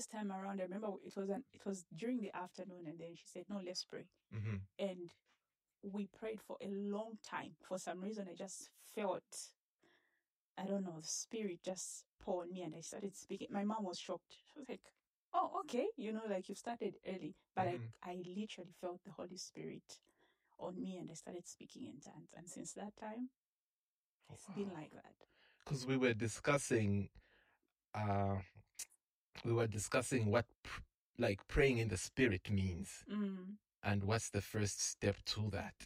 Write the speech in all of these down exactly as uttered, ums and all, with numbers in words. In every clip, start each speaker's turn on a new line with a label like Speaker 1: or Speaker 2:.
Speaker 1: this time around, I remember it was an, it was during the afternoon, and then she said, "No, let's pray."
Speaker 2: Mm-hmm.
Speaker 1: And we prayed for a long time. For some reason, I just felt, I don't know, the spirit just pour on me, and I started speaking. My mom was shocked. She was like, "Oh, okay, you know, like you started early," but
Speaker 2: Mm-hmm.
Speaker 1: I, I literally felt the Holy Spirit on me, and I started speaking in tongues. And since that time, it's
Speaker 2: Wow.
Speaker 1: been like that.
Speaker 2: Because we were discussing, uh, we were discussing what pr- like praying in the spirit means,
Speaker 1: Mm.
Speaker 2: and what's the first step to that.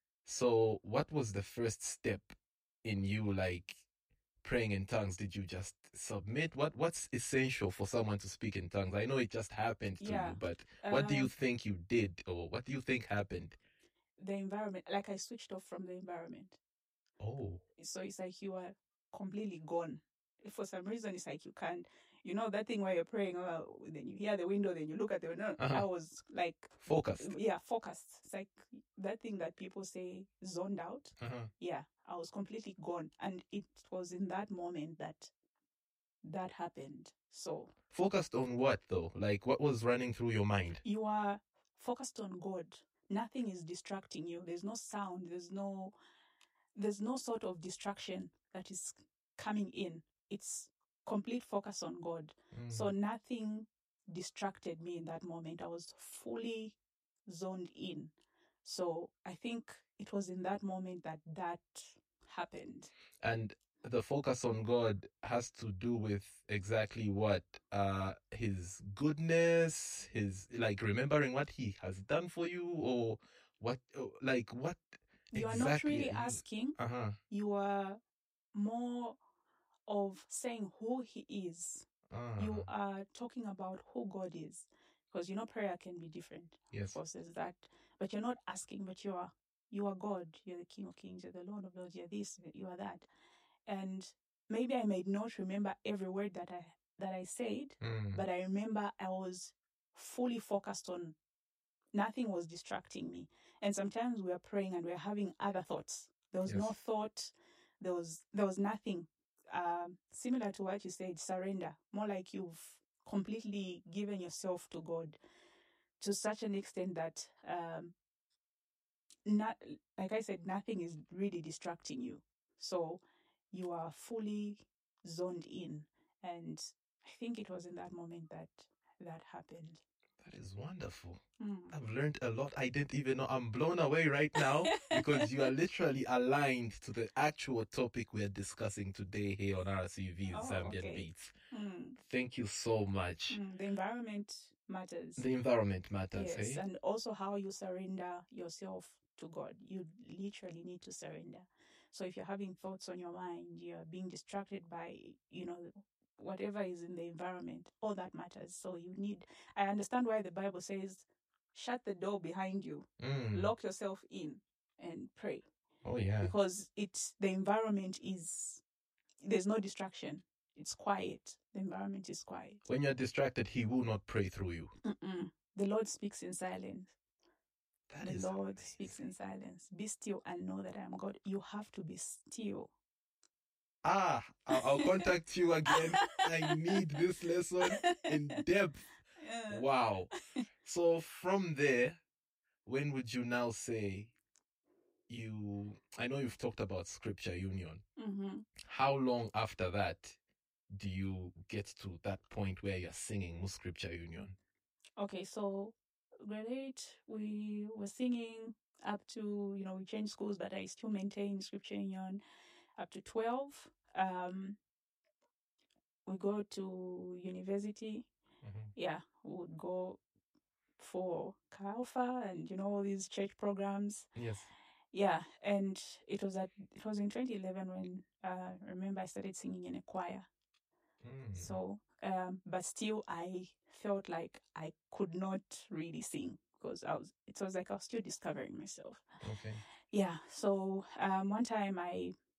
Speaker 2: So, what was the first step in you like praying in tongues? Did you just submit? What What's essential for someone to speak in tongues? I know it just happened to
Speaker 1: Yeah.
Speaker 2: you, but what do you
Speaker 1: Um,
Speaker 2: think you did, or what do you think happened?
Speaker 1: the environment, like I switched off from the environment.
Speaker 2: Oh,
Speaker 1: So it's like you are completely gone. For some reason, it's like you can't, you know, that thing where you're praying, oh, then you hear the window, then you look at the window.
Speaker 2: uh-huh.
Speaker 1: I was like,
Speaker 2: Focused.
Speaker 1: yeah, focused. It's like that thing that people say zoned out.
Speaker 2: Uh-huh.
Speaker 1: Yeah, I was completely gone. And it was in that moment that that happened. So
Speaker 2: Focused on what though? Like what was running through your mind?
Speaker 1: you are focused on God. Nothing is distracting you. There's no sound. There's no, there's no sort of distraction that is coming in. It's complete focus on God.
Speaker 2: Mm.
Speaker 1: So nothing distracted me in that moment. I was fully zoned in. So I think it was in that moment that that happened.
Speaker 2: And the focus on God has to do with exactly what? Uh, his goodness, his, like remembering what he has done for you, or what, like what
Speaker 1: You are not
Speaker 2: exactly
Speaker 1: really
Speaker 2: are you?
Speaker 1: asking.
Speaker 2: Uh-huh.
Speaker 1: You are more of saying who he is.
Speaker 2: Uh-huh.
Speaker 1: You are talking about who God is. Because you know prayer can be different.
Speaker 2: Yes.
Speaker 1: Of course, there's that. But you're not asking, but you are you are God. You're the King of Kings, you're the Lord of Lords, you're this, you are that. And maybe I may not remember every word that I that I said,
Speaker 2: Mm.
Speaker 1: but I remember I was fully focused on, nothing was distracting me. And sometimes we are praying and we're having other thoughts. There was
Speaker 2: Yes.
Speaker 1: no thought, there was there was nothing. Um, similar to what you said, surrender. More like you've completely given yourself to God to such an extent that um not, like I said, nothing is really distracting you. So you are fully zoned in. And I think it was in that moment that that happened.
Speaker 2: That is wonderful.
Speaker 1: Mm.
Speaker 2: I've learned a lot. I didn't even know. I'm blown away right now because you are literally aligned to the actual topic we're discussing today here on R C V's
Speaker 1: Oh,
Speaker 2: Zambian
Speaker 1: okay.
Speaker 2: Beats.
Speaker 1: Mm.
Speaker 2: Thank you so much.
Speaker 1: Mm. The environment matters.
Speaker 2: The environment matters,
Speaker 1: Yes,
Speaker 2: hey?
Speaker 1: and also how you surrender yourself to God. You literally need to surrender. So if you're having thoughts on your mind, you're being distracted by, you know, whatever is in the environment, all that matters. So you need, I understand why the Bible says, shut the door behind you,
Speaker 2: Mm.
Speaker 1: lock yourself in and pray.
Speaker 2: Oh, yeah.
Speaker 1: Because it's, the environment is, there's no distraction. It's quiet. The environment is quiet.
Speaker 2: When you're distracted, he will not pray through you.
Speaker 1: Mm-mm. The Lord speaks in silence.
Speaker 2: That
Speaker 1: the
Speaker 2: is
Speaker 1: Lord
Speaker 2: amazing.
Speaker 1: speaks in silence. Be still and know that I am God. You have to be still.
Speaker 2: Ah, I'll, I'll contact you again. I need this lesson in depth.
Speaker 1: Yeah.
Speaker 2: Wow. So from there, when would you now say you, I know you've talked about scripture union.
Speaker 1: Mm-hmm.
Speaker 2: How long after that do you get to that point where you're singing scripture union?
Speaker 1: Okay, so grade eight, we were singing up to, you know, we changed schools, but I still maintain scripture union up to twelve. Um, we go to university.
Speaker 2: Mm-hmm.
Speaker 1: Yeah, we would go for Chi Alpha and, you know, all these church programs.
Speaker 2: Yes.
Speaker 1: Yeah, and it was at it was in twenty eleven when uh, I remember I started singing in a choir.
Speaker 2: Mm.
Speaker 1: So, um, but still, I felt like I could not really sing because I was. It was like I was still discovering myself.
Speaker 2: Okay.
Speaker 1: Yeah. So um, one time I